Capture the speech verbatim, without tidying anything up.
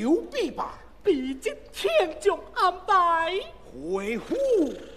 求必败， 必经天将安排。 回府